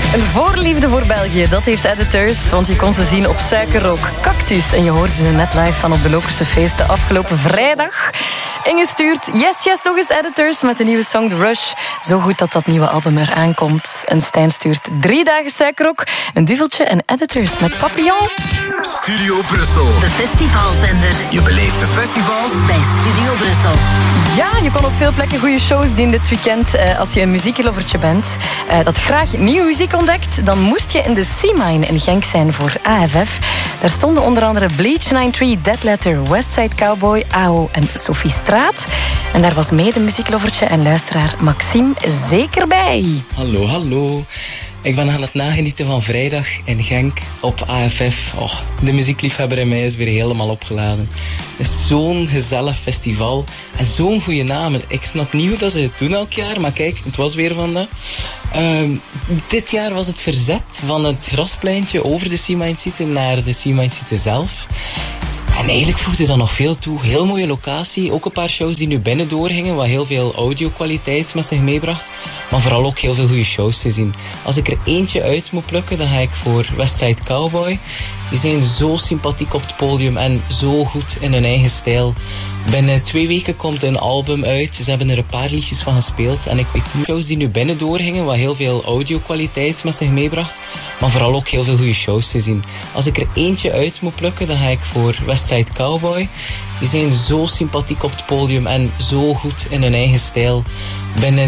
Een voorliefde voor België, dat heeft Editors. Want je kon ze zien op Suikerrook Cactus. En je hoorde ze net live van op de Lokerse feesten afgelopen vrijdag. Inge stuurt yes, nog eens Editors met de nieuwe song The Rush. Zo goed dat dat nieuwe album eraan komt. En Stijn stuurt 3 dagen Suikerrook, een duveltje en Editors met Papillon. Studio Brussel. De festivalzender. Je beleeft de festivals bij Studio Brussel. Ja, je kon op veel plekken goede shows doen dit weekend als je een muzieklovertje bent. Dat graag nieuwe muziek ontdekt, dan moest je in de C-Mine in Genk zijn voor AFF. Daar stonden onder andere Bleach 93, Dead Letter, Westside Cowboy, AO en Sophie Straat. En daar was mede muzieklovertje en luisteraar Maxime zeker bij. Hallo. Ik ben aan het nagenieten van vrijdag in Genk op AFF. Oh, de muziekliefhebber in mij is weer helemaal opgeladen. Het is zo'n gezellig festival en zo'n goede naam. Ik snap niet hoe dat ze het doen elk jaar, maar kijk, het was weer van dat. Dit jaar was het verzet van het graspleintje over de C-Mine City naar de C-Mine City zelf. En eigenlijk voegde dat nog veel toe. Heel mooie locatie. Ook een paar shows die nu binnen doorgingen, wat heel veel audio-kwaliteit met zich meebracht. Maar vooral ook heel veel goede shows te zien. Als ik er eentje uit moet plukken, dan ga ik voor Westside Cowboy. Die zijn zo sympathiek op het podium en zo goed in hun eigen stijl. Binnen 2 weken komt een album uit. Ze hebben er een paar liedjes van gespeeld. En ik weet niet, shows die nu binnen doorgingen, wat heel veel audio-kwaliteit met zich meebracht. Maar vooral ook heel veel goede shows te zien. Als ik er eentje uit moet plukken, dan ga ik voor Westside Cowboy. Die zijn zo sympathiek op het podium en zo goed in hun eigen stijl. Binnen